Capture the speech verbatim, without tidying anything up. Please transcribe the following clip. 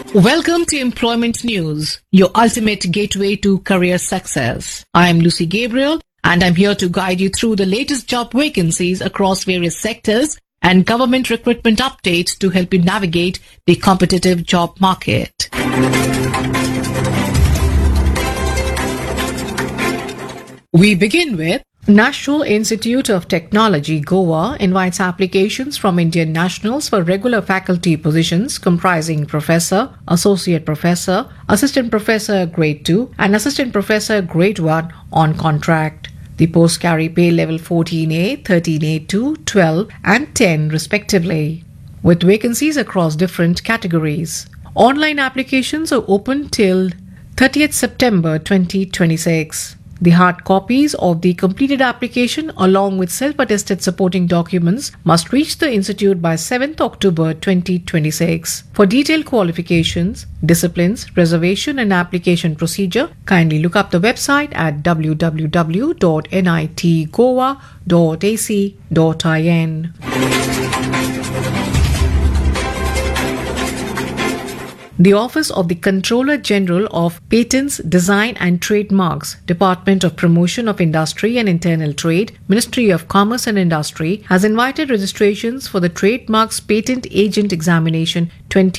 Welcome to Employment News, your ultimate gateway to career success. I am Lucy Gabriel, and I'm here to guide you through the latest job vacancies across various sectors and government recruitment updates to help you navigate the competitive job market. We begin with National Institute of Technology Goa invites applications from Indian nationals for regular faculty positions comprising professor, associate professor, assistant professor grade two and assistant professor grade one on contract. The posts carry pay level fourteen A, thirteen A two, twelve and ten respectively, with vacancies across different categories. Online applications are open till thirtieth September twenty twenty-six. The hard copies of the completed application along with self-attested supporting documents must reach the institute by seventh October twenty twenty-six. For detailed qualifications, disciplines, reservation and application procedure, kindly look up the website at w w w dot nit goa dot a c dot in. The Office of the Controller General of Patents, Design and Trademarks, Department of Promotion of Industry and Internal Trade, Ministry of Commerce and Industry has invited registrations for the Trademarks Patent Agent Examination twenty